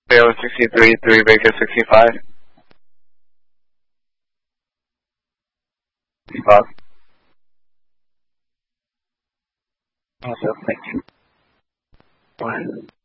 Bravo 63, 3 Baker 65. Bob. Also, thank you. Bye.